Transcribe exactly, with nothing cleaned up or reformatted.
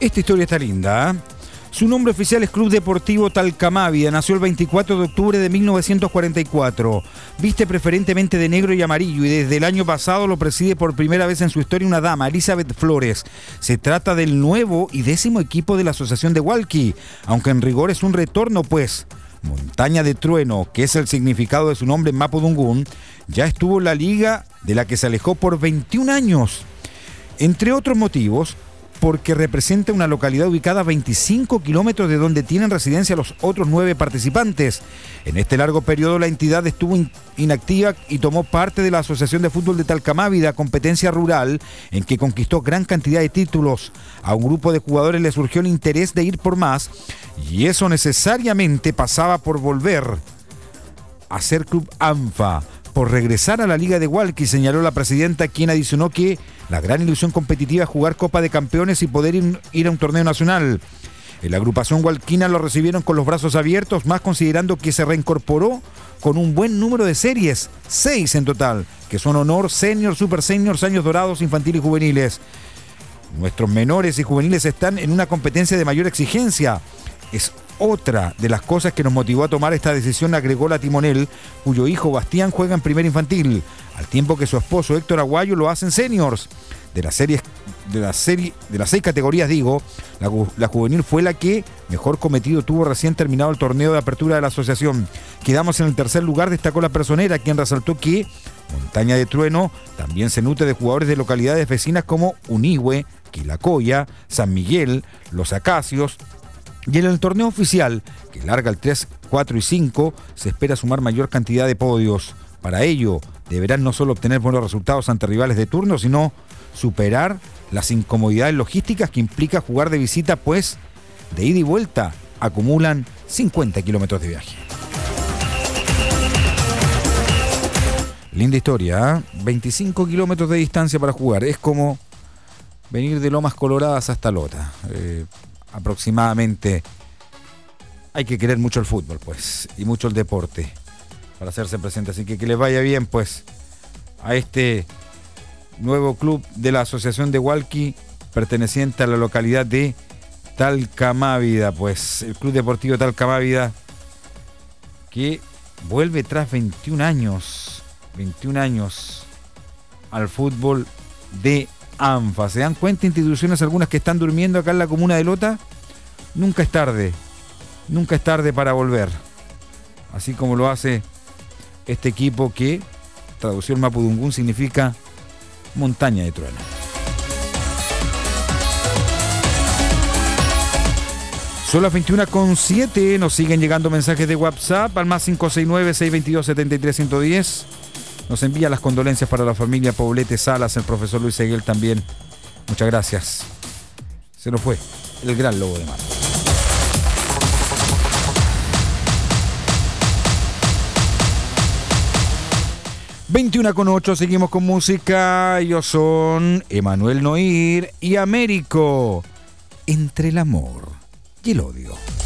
Esta historia está linda, ¿eh? Su nombre oficial es Club Deportivo Talcamávida. Nació el veinticuatro de octubre de mil novecientos cuarenta y cuatro. Viste preferentemente de negro y amarillo y desde el año pasado lo preside por primera vez en su historia una dama, Elizabeth Flores. Se trata del nuevo y décimo equipo de la Asociación de Hualqui, aunque en rigor es un retorno, pues Montaña de Trueno, que es el significado de su nombre en mapudungún, ya estuvo en la liga de la que se alejó por veintiún años. Entre otros motivos, porque representa una localidad ubicada a veinticinco kilómetros de donde tienen residencia los otros nueve participantes. En este largo periodo la entidad estuvo in- inactiva y tomó parte de la Asociación de Fútbol de Talcamávida, competencia rural, en que conquistó gran cantidad de títulos. A un grupo de jugadores le surgió el interés de ir por más, y eso necesariamente pasaba por volver a ser Club ANFA, por regresar a la Liga de Hualqui, señaló la presidenta, quien adicionó que la gran ilusión competitiva es jugar Copa de Campeones y poder ir, ir a un torneo nacional. En la agrupación hualquina lo recibieron con los brazos abiertos, más considerando que se reincorporó con un buen número de series, seis en total, que son honor, senior, super seniors, años dorados, infantiles y juveniles. Nuestros menores y juveniles están en una competencia de mayor exigencia. Es otra de las cosas que nos motivó a tomar esta decisión, agregó la timonel, cuyo hijo Bastián juega en primer infantil, al tiempo que su esposo Héctor Aguayo lo hace en seniors. De las series, de la serie, de las seis categorías, digo, la, la juvenil fue la que mejor cometido tuvo recién terminado el torneo de apertura de la asociación. Quedamos en el tercer lugar, destacó la personera, quien resaltó que Montaña de Trueno también se nutre de jugadores de localidades vecinas como Unihue, Quilacoya, San Miguel, Los Acacios. Y en el torneo oficial, que larga el tres, cuatro y cinco, se espera sumar mayor cantidad de podios. Para ello, deberán no solo obtener buenos resultados ante rivales de turno, sino superar las incomodidades logísticas que implica jugar de visita, pues de ida y vuelta acumulan cincuenta kilómetros de viaje. Linda historia, ¿eh? veinticinco kilómetros de distancia para jugar. Es como venir de Lomas Coloradas hasta Lota. Eh, aproximadamente. Hay que querer mucho el fútbol, pues, y mucho el deporte para hacerse presente. Así que que les vaya bien, pues, a este nuevo club de la Asociación de Hualqui, perteneciente a la localidad de Talcamávida, pues, el Club Deportivo Talcamávida, que vuelve tras veintiún años, veintiún años al fútbol de ANFA. ¿Se dan cuenta instituciones algunas que están durmiendo acá en la comuna de Lota? Nunca es tarde, nunca es tarde para volver. Así como lo hace este equipo que, traducción mapudungún, significa Montaña de Trueno. Son las veintiuna con siete, nos siguen llegando mensajes de WhatsApp al más cinco seis nueve, seis dos dos, siete tres uno cero. Nos envía las condolencias para la familia Poblete Salas, el profesor Luis Seguel también. Muchas gracias. Se nos fue el gran Lobo de Mar. veintiuna con ocho, seguimos con música. Ellos son Emanuel Noir y Américo. Entre el amor y el odio.